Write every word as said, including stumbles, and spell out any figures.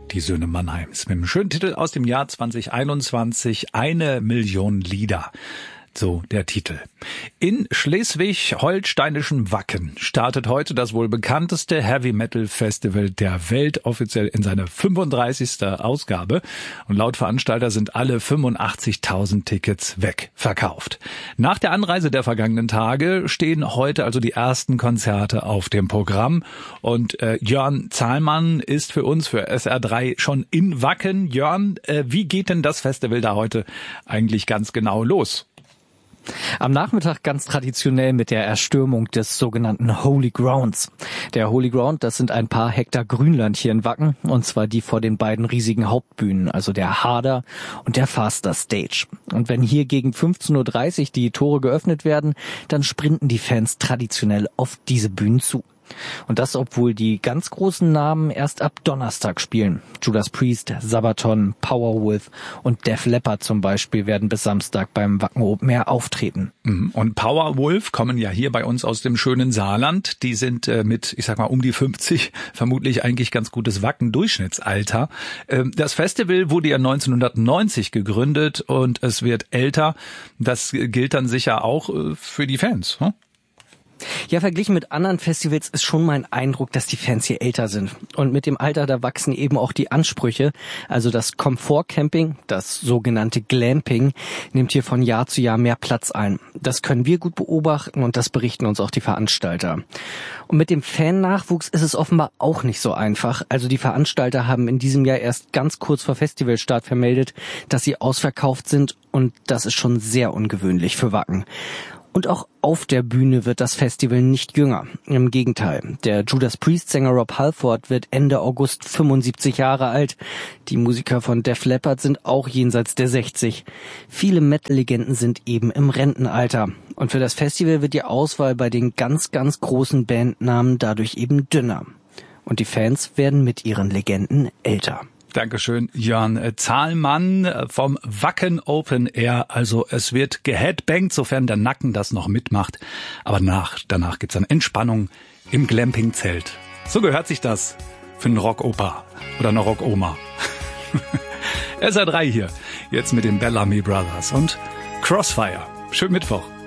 die Söhne Mannheims, mit dem schönen Titel aus dem Jahr zwanzig einundzwanzig, Eine Million Lieder. So der Titel. In schleswig-holsteinischen Wacken startet heute das wohl bekannteste Heavy-Metal-Festival der Welt, offiziell in seine fünfunddreißigste Ausgabe. Und laut Veranstalter sind alle fünfundachtzigtausend Tickets wegverkauft. Nach der Anreise der vergangenen Tage stehen heute also die ersten Konzerte auf dem Programm. Und äh, Jörn Zahlmann ist für uns, für S R drei, schon in Wacken. Jörn, äh, wie geht denn das Festival da heute eigentlich ganz genau los? Am Nachmittag ganz traditionell mit der Erstürmung des sogenannten Holy Grounds. Der Holy Ground, das sind ein paar Hektar Grünland hier in Wacken, und zwar die vor den beiden riesigen Hauptbühnen, also der Harder und der Faster Stage. Und wenn hier gegen fünfzehn Uhr dreißig die Tore geöffnet werden, dann sprinten die Fans traditionell auf diese Bühnen zu. Und das, obwohl die ganz großen Namen erst ab Donnerstag spielen. Judas Priest, Sabaton, Powerwolf und Def Leppard zum Beispiel werden bis Samstag beim Wacken Open Air auftreten. Und Powerwolf kommen ja hier bei uns aus dem schönen Saarland. Die sind äh, mit, ich sag mal, um die fünfzig, vermutlich eigentlich ganz gutes Wacken-Durchschnittsalter. Ähm, das Festival wurde ja neunzehnhundertneunzig gegründet und es wird älter. Das gilt dann sicher auch äh, für die Fans, hm? Ja, verglichen mit anderen Festivals ist schon mein Eindruck, dass die Fans hier älter sind. Und mit dem Alter, da wachsen eben auch die Ansprüche. Also das Komfortcamping, das sogenannte Glamping, nimmt hier von Jahr zu Jahr mehr Platz ein. Das können wir gut beobachten und das berichten uns auch die Veranstalter. Und mit dem Fan-Nachwuchs ist es offenbar auch nicht so einfach. Also die Veranstalter haben in diesem Jahr erst ganz kurz vor Festivalstart vermeldet, dass sie ausverkauft sind, und das ist schon sehr ungewöhnlich für Wacken. Und auch auf der Bühne wird das Festival nicht jünger. Im Gegenteil, der Judas Priest-Sänger Rob Halford wird Ende August fünfundsiebzig Jahre alt. Die Musiker von Def Leppard sind auch jenseits der sechzig. Viele Metal-Legenden sind eben im Rentenalter. Und für das Festival wird die Auswahl bei den ganz, ganz großen Bandnamen dadurch eben dünner. Und die Fans werden mit ihren Legenden älter. Dankeschön, Jörn Zahlmann vom Wacken Open Air. Also es wird geheadbangt, sofern der Nacken das noch mitmacht. Aber nach, danach gibt's dann Entspannung im Glamping-Zelt. So gehört sich das für einen Rockoper oder eine Rockoma. S R drei hier, jetzt mit den Bellamy Brothers und Crossfire. Schönen Mittwoch.